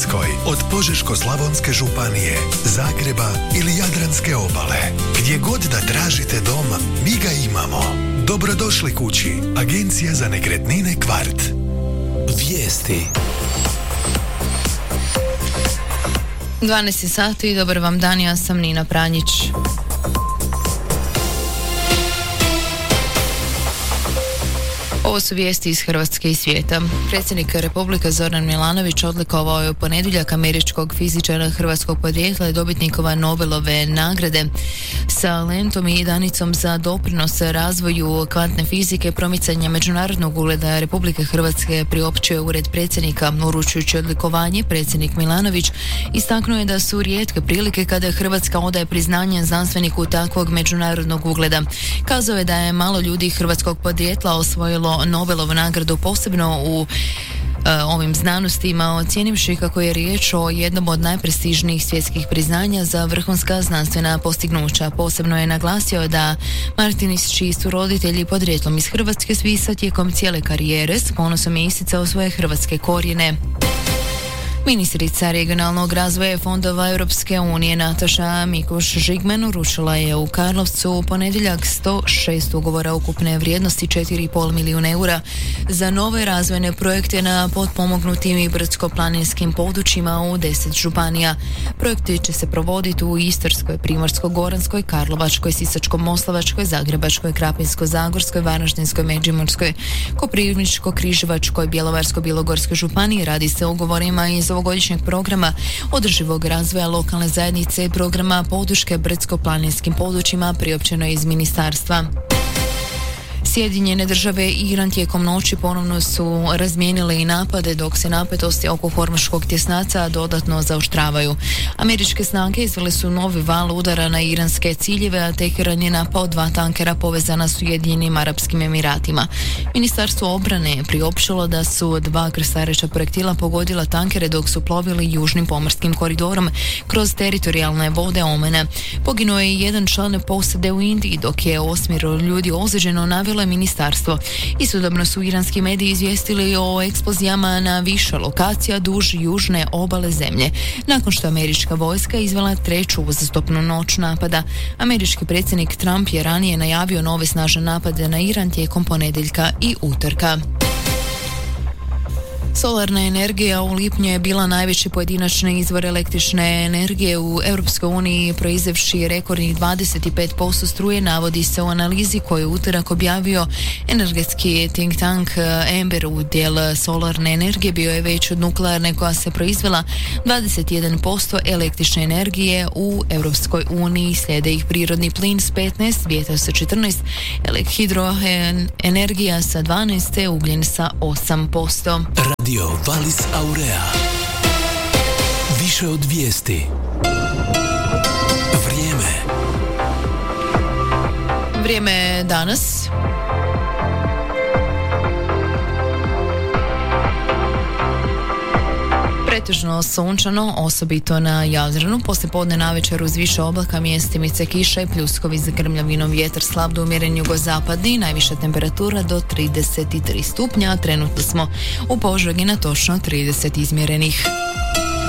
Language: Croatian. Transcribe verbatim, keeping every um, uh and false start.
Hrvatskoj, od Požeško-slavonske županije, Zagreba ili Jadranske obale. Gdje god da tražite dom, mi ga imamo. Dobrodošli kući. Agencija za nekretnine Kvart. Vijesti. dvanaest sati, dobar vam dan, ja sam Nina Pranjić. Ovo su vijesti iz Hrvatske i svijeta. Predsjednik Republike Zoran Milanović odlikovao je u ponedjeljak američkog fizičara hrvatskog podrijetla i dobitnikova Nobelove nagrade sa lentom i danicom za doprinos razvoju kvantne fizike. Promicanje međunarodnog ugleda Republike Hrvatske priopćio ured predsjednika. Uručujući odlikovanje, predsjednik Milanović istaknuo je da su rijetke prilike kada Hrvatska odaje priznanje znanstveniku takvog međunarodnog ugleda. Kazao je da je malo ljudi hrvatskog podrijetla osvojilo Nobelovu nagradu, posebno u e, ovim znanostima, ocijenivši kako je riječ o jednom od najprestižnijih svjetskih priznanja za vrhunska znanstvena postignuća. Posebno je naglasio da Martinis, čiji su roditelji podrijetlom iz Hrvatske, svisa tijekom cijele karijere s ponosom je isticao svoje hrvatske korijene. Ministrica regionalnog razvoja i fondova Europske unije Nataša Mikuš-Žigman uručila je u Karlovcu u ponedjeljak sto šest ugovora ukupne vrijednosti četiri i pol milijuna eura za nove razvojne projekte na potpomognutim i brdsko-planinskim područjima u deset županija. Projekti će se provoditi u Istarskoj, Primorsko-goranskoj, Karlovačkoj, Sisačko-moslavačkoj, Zagrebačkoj, Krapinsko-zagorskoj, Varaždinskoj, Međimurskoj, Koprivničko-križevačkoj, Bjelovarsko-bilogorskoj županiji. Radi se o ugovorima iz ovogodišnjeg programa održivog razvoja lokalne zajednice i programa podrške brdsko-planinskim područjima priopćeno iz ministarstva. Sjedinjene države i Iran tijekom noći ponovno su razmijenile i napade, dok se napetosti oko hormuškog tjesnaca dodatno zaoštravaju. Američke snage izvele su novi val udara na iranske ciljeve, a Teheran je napao dva tankera povezana s Ujedinjenim Arapskim Emiratima. Ministarstvo obrane je priopćilo da su dva krstareća projektila pogodila tankere dok su plovili južnim pomorskim koridorom kroz teritorijalne vode Omena. Poginuo je jedan član posade u Indiji, dok je osmero ljudi ozlijeđeno, navelo je ministarstvo. Istodobno su iranski mediji izvijestili o eksplozijama na više lokacija duž južne obale zemlje, nakon što američka vojska izvela treću uzastopnu noć napada. Američki predsjednik Trump je ranije najavio nove snažne napade na Iran tijekom ponedjeljka i utorka. Solarna energija u lipnju je bila najveći pojedinačni izvor električne energije u Europskoj uniji, proizvevši rekordnih dvadeset pet posto struje, navodi se u analizi koju je utorak objavio energetski think tank Ember. Udjel solarne energije bio je veći od nuklearne koja se proizvela dvadeset jedan posto električne energije u Europskoj uniji. Slijede ih prirodni plin s petnaest, vjetar sa četrnaest, hidroenergija sa dvanaest te ugljen sa osam posto. Radio Valis Aurea. Više od vijesti. Vrijeme. Vrijeme danas. Pretežno sunčano, osobito na Jadranu. Poslijepodne navečer uz više oblaka, mjestimice kiša i pljuskovi za grmljavinom, vjetar slab do umjeren jugozapadni, najviša temperatura do trideset tri stupnja. Trenutno smo u Požegi na točno trideset izmjerenih.